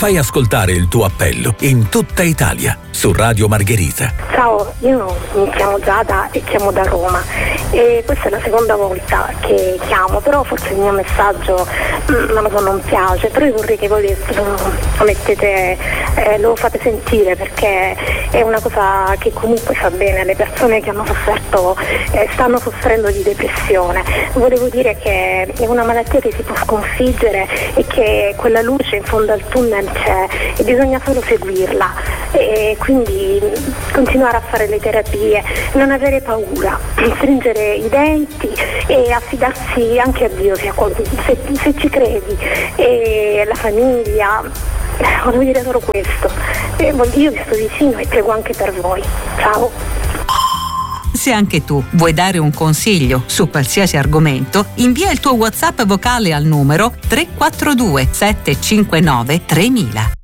Fai ascoltare il tuo appello in tutta Italia su Radio Margherita. Ciao, io mi chiamo Giada e chiamo da Roma e questa è la seconda volta che chiamo, però forse il mio messaggio non piace, però io vorrei che voi lo fate sentire, perché è una cosa che comunque fa bene alle persone che hanno sofferto, stanno soffrendo di depressione. Volevo dire che è una malattia che si può sconfiggere e che quella luce in fondo al tunnel c'è e bisogna solo seguirla e quindi continuare a fare le terapie, non avere paura, stringere i denti e affidarsi anche a Dio se ci credi, e la famiglia. Volevo dire solo questo, io vi sto vicino e prego anche per voi. Ciao. Se anche tu vuoi dare un consiglio su qualsiasi argomento, invia il tuo WhatsApp vocale al numero 342 759 3000.